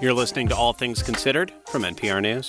You're listening to All Things Considered from NPR News.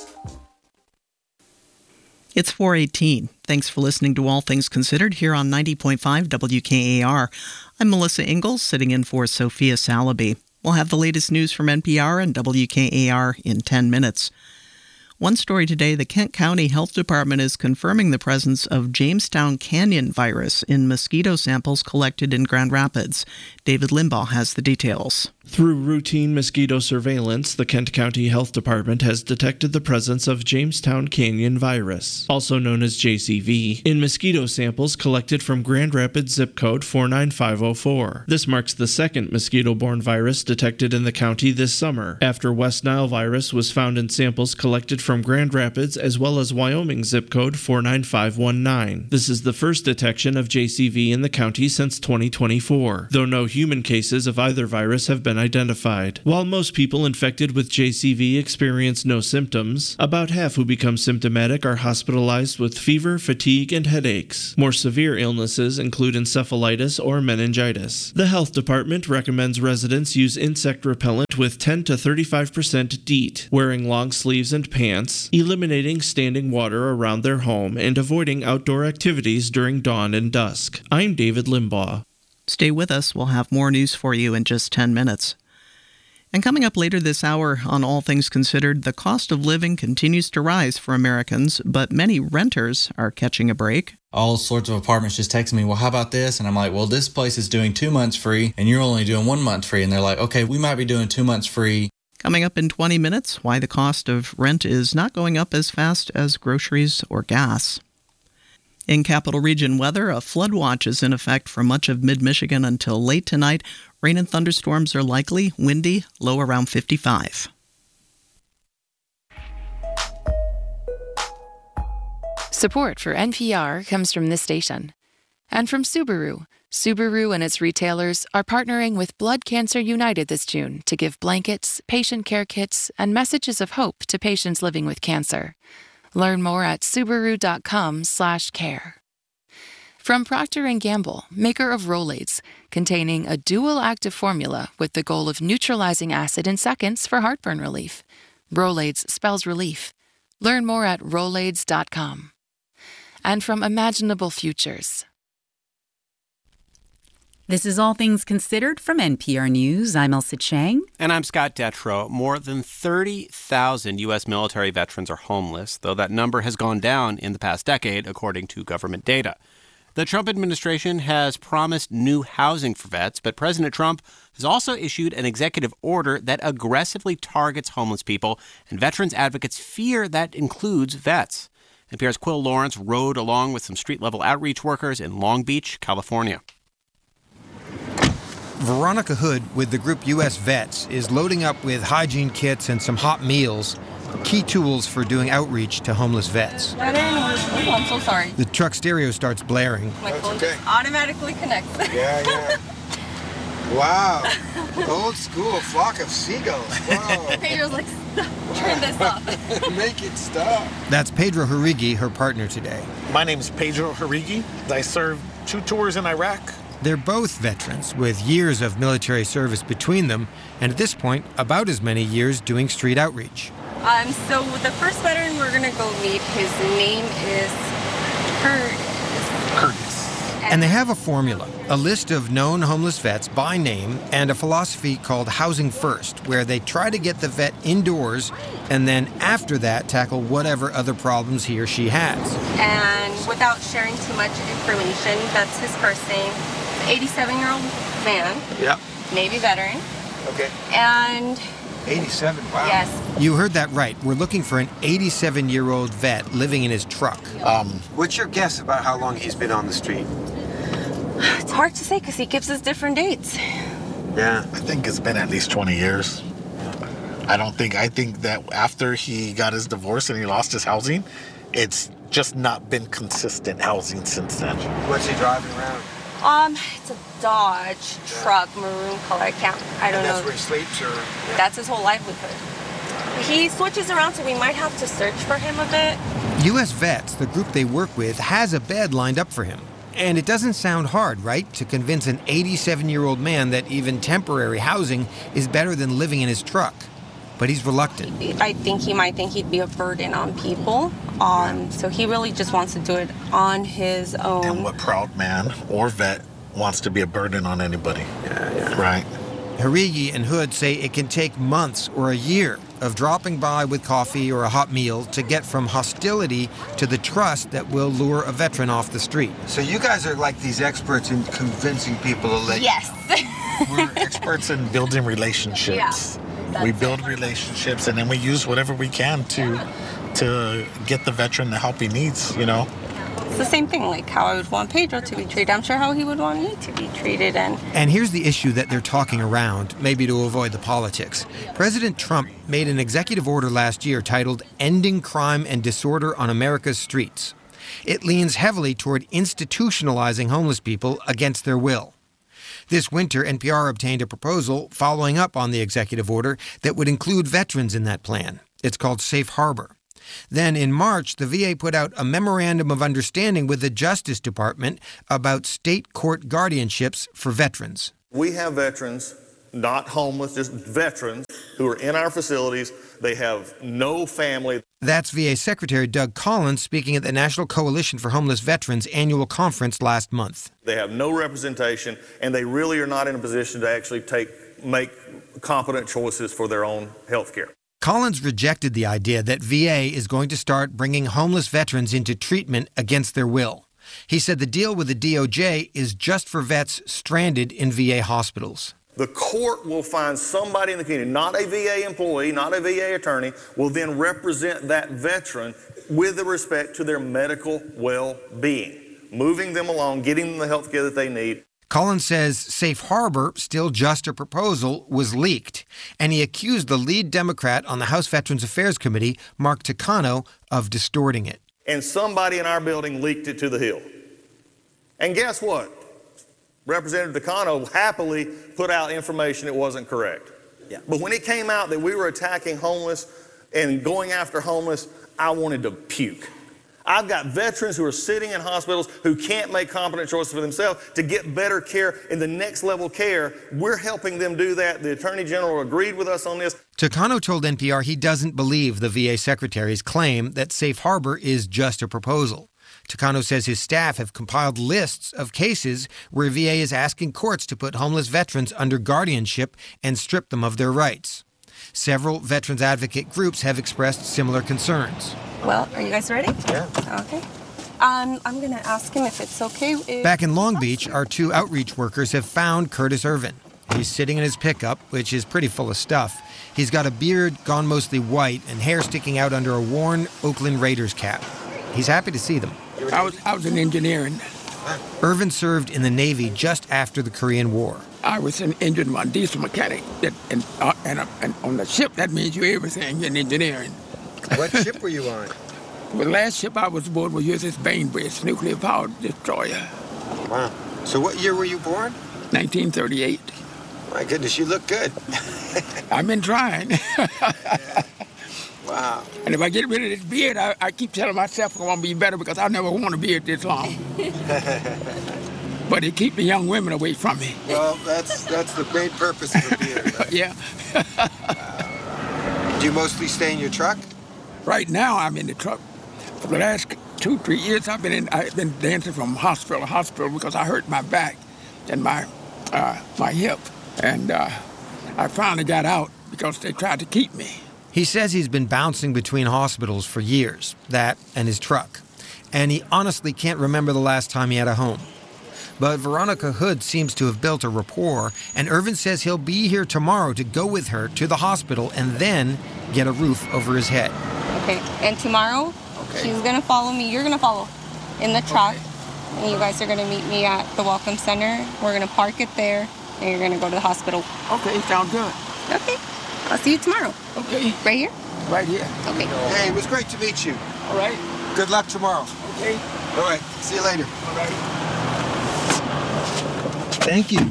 It's 4:18. Thanks for listening to All Things Considered here on 90.5 WKAR. I'm Melissa Ingalls, sitting in for Sophia Salaby. We'll have the latest news from NPR and WKAR in 10 minutes. One story today, the Kent County Health Department is confirming the presence of Jamestown Canyon virus in mosquito samples collected in Grand Rapids. David Limbaugh has the details. Through routine mosquito surveillance, the Kent County Health Department has detected the presence of Jamestown Canyon virus, also known as JCV, in mosquito samples collected from Grand Rapids zip code 49504. This marks the second mosquito-borne virus detected in the county this summer, after West Nile virus was found in samples collected from Grand Rapids as well as Wyoming zip code 49519. This is the first detection of JCV in the county since 2024, though no human cases of either virus have been identified. While most people infected with JCV experience no symptoms, about half who become symptomatic are hospitalized with fever, fatigue, and headaches. More severe illnesses include encephalitis or meningitis. The health department recommends residents use insect repellent with 10 to 35% DEET, wearing long sleeves and pants, eliminating standing water around their home, and avoiding outdoor activities during dawn and dusk. I'm David Limbaugh. Stay with us. We'll have more news for you in just 10 minutes. And coming up later this hour on All Things Considered, the cost of living continues to rise for Americans, but many renters are catching a break. All sorts of apartments just text me, well, how about this? And I'm like, well, this place is doing 2 months free, and you're only doing 1 month free. And they're like, okay, we might be doing 2 months free. Coming up in 20 minutes, why the cost of rent is not going up as fast as groceries or gas. In Capital Region weather, a flood watch is in effect for much of mid-Michigan until late tonight. Rain and thunderstorms are likely, windy, low around 55. Support for NPR comes from this station and from Subaru. Subaru and its retailers are partnering with Blood Cancer United this June to give blankets, patient care kits, and messages of hope to patients living with cancer. Learn more at Subaru.com/care. From Procter & Gamble, maker of Rolaids, containing a dual active formula with the goal of neutralizing acid in seconds for heartburn relief. Rolaids spells relief. Learn more at Rolaids.com. And from Imaginable Futures. This is All Things Considered from NPR News. I'm Elsa Chang. And I'm Scott Detrow. More than 30,000 U.S. military veterans are homeless, though that number has gone down in the past decade, according to government data. The Trump administration has promised new housing for vets, but President Trump has also issued an executive order that aggressively targets homeless people, and veterans advocates fear that includes vets. NPR's Quill Lawrence rode along with some street-level outreach workers in Long Beach, California. Veronica Hood with the group U.S. Vets is loading up with hygiene kits and some hot meals, key tools for doing outreach to homeless vets. Oh, I'm so sorry. The truck stereo starts blaring. My phone automatically connects. Yeah. Wow. Old school flock of seagulls. Wow. Pedro's like, turn this off. Make it stop. That's Pedro Harigi, her partner today. My name is Pedro Harigi. I served 2 tours in Iraq. They're both veterans with years of military service between them, and at this point, about as many years doing street outreach. So the first veteran we're going to go meet, his name is Curtis. And they have a formula, a list of known homeless vets by name, and a philosophy called Housing First, where they try to get the vet indoors and then after that tackle whatever other problems he or she has. And without sharing too much information, that's his first name. 87-year-old man. Yeah. Navy veteran. Okay. And 87, wow. Yes. You heard that right. We're looking for an 87-year-old vet living in his truck. What's your guess about how long he's been on the street? It's hard to say because he gives us different dates. Yeah. I think it's been at least 20 years. I think that after he got his divorce and he lost his housing, it's just not been consistent housing since then. What's he driving around? It's a Dodge truck, maroon color. I don't know. That's where he sleeps, or? Yeah. That's his whole livelihood. He switches around, so we might have to search for him a bit. U.S. Vets, the group they work with, has a bed lined up for him. And it doesn't sound hard, right, to convince an 87-year-old man that even temporary housing is better than living in his truck. but he's reluctant. I think he might think he'd be a burden on people. So he really just wants to do it on his own. And what proud man or vet wants to be a burden on anybody? Yeah. Right. Harigi and Hood say it can take months or a year of dropping by with coffee or a hot meal to get from hostility to the trust that will lure a veteran off the street. So you guys are like these experts in convincing people to let Yes. We're experts in building relationships. Yeah, we build relationships, and then we use whatever we can to get the veteran the help he needs, you know. It's the same thing, like how I would want Pedro to be treated. I'm sure how he would want me to be treated. And here's the issue that they're talking around, maybe to avoid the politics. President Trump made an executive order last year titled Ending Crime and Disorder on America's Streets. It leans heavily toward institutionalizing homeless people against their will. This winter, NPR obtained a proposal following up on the executive order that would include veterans in that plan. It's called Safe Harbor. Then in March, the VA put out a memorandum of understanding with the Justice Department about state court guardianships for veterans. We have veterans, not homeless, just veterans, who are in our facilities. They have no family. That's VA Secretary Doug Collins speaking at the National Coalition for Homeless Veterans annual conference last month. They have no representation, and they really are not in a position to actually make competent choices for their own health care. Collins rejected the idea that VA is going to start bringing homeless veterans into treatment against their will. He said the deal with the DOJ is just for vets stranded in VA hospitals. The court will find somebody in the community, not a VA employee, not a VA attorney, will then represent that veteran with respect to their medical well-being, moving them along, getting them the health care that they need. Collins says Safe Harbor, still just a proposal, was leaked, and he accused the lead Democrat on the House Veterans Affairs Committee, Mark Takano, of distorting it. And somebody in our building leaked it to the Hill. And guess what? Representative Takano happily put out information that wasn't correct. Yeah. But when it came out that we were attacking homeless and going after homeless, I wanted to puke. I've got veterans who are sitting in hospitals who can't make competent choices for themselves to get better care in the next level care. We're helping them do that. The Attorney General agreed with us on this. Takano told NPR he doesn't believe the VA secretary's claim that Safe Harbor is just a proposal. Takano says his staff have compiled lists of cases where VA is asking courts to put homeless veterans under guardianship and strip them of their rights. Several veterans advocate groups have expressed similar concerns. Well, are you guys ready? Yeah. Okay. I'm going to ask him if it's okay if... Back in Long Beach, our two outreach workers have found Curtis Irvin. He's sitting in his pickup, which is pretty full of stuff. He's got a beard gone mostly white and hair sticking out under a worn Oakland Raiders cap. He's happy to see them. I was in engineering. Irvin served in the Navy just after the Korean War. I was an engine one, diesel mechanic. And on the ship, that means you're everything in engineering. What ship were you on? The last ship I was aboard was USS Bainbridge, nuclear-powered destroyer. Wow. So what year were you born? 1938. My goodness, you look good. I've been trying. Wow. And if I get rid of this beard, I keep telling myself I want to be better because I never want a beard this long. But it keeps the young women away from me. Well, that's the main purpose of the beard. Right? Yeah. Do you mostly stay in your truck? Right now, I'm in the truck. For the last 2-3 years, I've been dancing from hospital to hospital because I hurt my back and my hip. And I finally got out because they tried to keep me. He says he's been bouncing between hospitals for years, that and his truck. And he honestly can't remember the last time he had a home. But Veronica Hood seems to have built a rapport, and Irvin says he'll be here tomorrow to go with her to the hospital and then get a roof over his head. Okay, and tomorrow, she's going to follow me. You're going to follow in the truck, and you guys are going to meet me at the Welcome Center. We're going to park it there, and you're going to go to the hospital. Okay, sounds good. Okay, I'll see you tomorrow. Okay. Right here? Right here. Okay. Hey, it was great to meet you. All right. Good luck tomorrow. Okay. All right, see you later. All right. Thank you.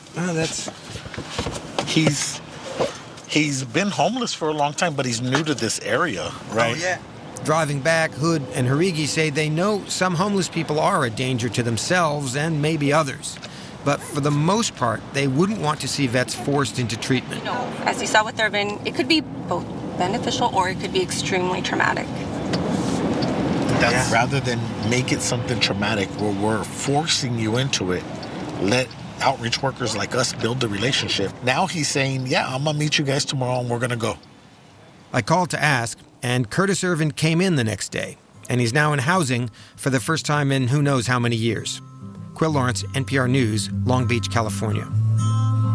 Oh, he's been homeless for a long time, but he's new to this area, right? Oh, yeah. Driving back, Hood and Harigi say they know some homeless people are a danger to themselves and maybe others. but for the most part, they wouldn't want to see vets forced into treatment. As you saw with Irvin, it could be both beneficial or it could be extremely traumatic. Rather than make it something traumatic where we're forcing you into it, let outreach workers like us build the relationship. Now he's saying, yeah, I'm going to meet you guys tomorrow and we're going to go. I called to ask, and Curtis Irvin came in the next day, and he's now in housing for the first time in who knows how many years. Quill Lawrence, NPR News, Long Beach, California.